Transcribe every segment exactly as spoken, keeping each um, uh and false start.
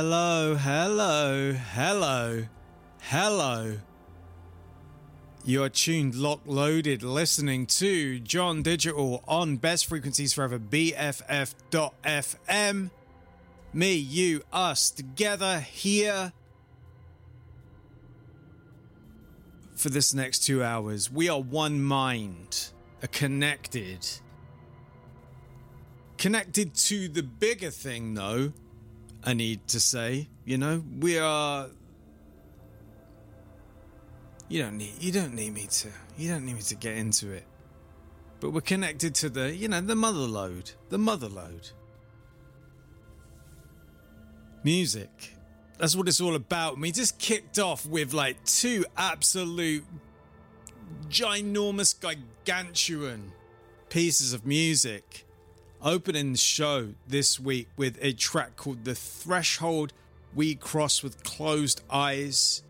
Hello, hello, hello, hello. You're tuned, locked, loaded, listening to John Digital on Best Frequencies Forever, B F F dot F M. Me, you, us, together here for this next two hours. We are one mind, a connected. Connected to the bigger thing, though. I need to say, you know, we are. You don't need. You don't need me to. You don't need me to get into it. But we're connected to the, you know, the mother lode, the mother lode. Music. That's what it's all about. We just kicked off with like two absolute, ginormous, gargantuan pieces of music. Opening the show this week with a track called The Threshold We Cross with Closed Eyes.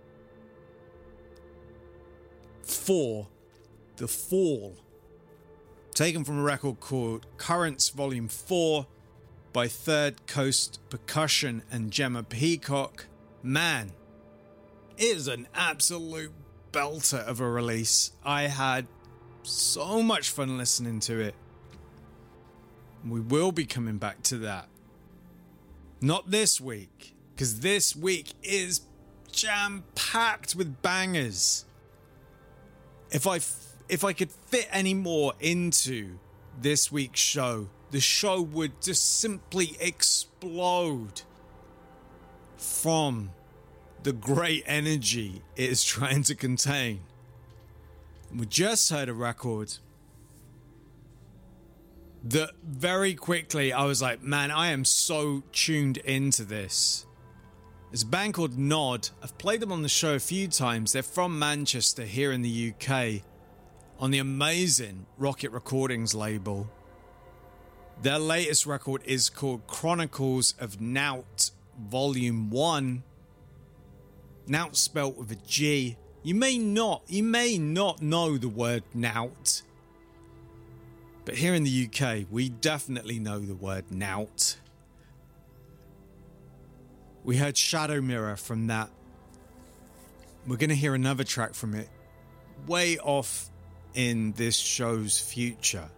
For The Fall. Taken from a record called Currents Volume four by Third Coast Percussion and Gemma Peacock. Man, it is an absolute belter of a release. I had so much fun listening to it. We will be coming back to that. Not this week, because this week is jam-packed with bangers. If I, if I could fit any more into this week's show, the show would just simply explode from the great energy it is trying to contain. We just heard a record that very quickly I was like, man, I am so tuned into this. It's a band called Nod. I've played them on the show a few times. They're from Manchester here in the U K on the amazing Rocket Recordings label. Their latest record is called Chronicles of Nout Volume one. Nout spelt with a G. You may not, you may not know the word Nout. But here in the U K, we definitely know the word Nout. We heard Shadow Mirror from that. We're going to hear another track from it way off in this show's future.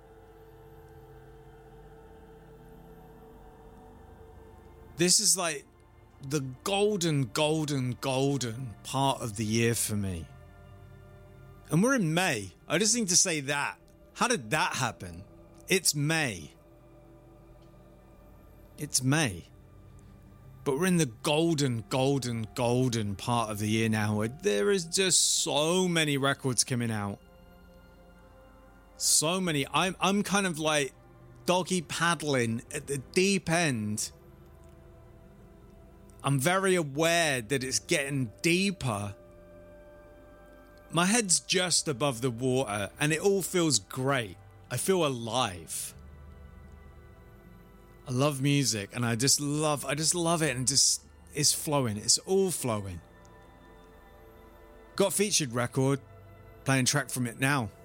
This is like the golden, golden, golden part of the year for me. And we're in May. I just need to say that. How did that happen? It's May. It's May. But we're in the golden, golden, golden part of the year now where there is just so many records coming out. So many. I'm, I'm kind of like doggy paddling at the deep end. I'm very aware that it's getting deeper. My head's just above the water and it all feels great. I feel alive. I love music and I just love, I just love it and just, it's flowing. It's all flowing. Got a featured record, playing a track from it now.